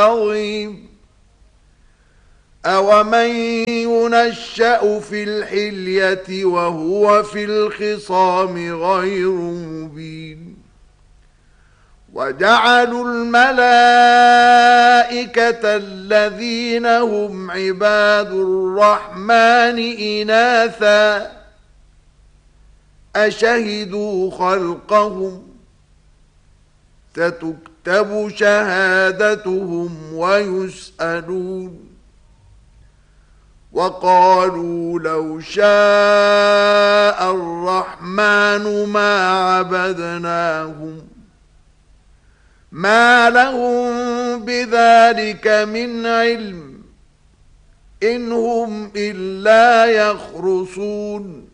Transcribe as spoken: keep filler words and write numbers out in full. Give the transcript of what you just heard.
عظيم. أومن ينشأ في الحلية وهو في الخصام غير مبين. وجعلوا الملائكة الذين هم عباد الرحمن إناثا أشهدوا خلقهم ستكتب شهادتهم ويسألون. وقالوا لو شاء الرحمن ما عبدناهم ما لهم بذلك من علم إن هم إلا يخرصون.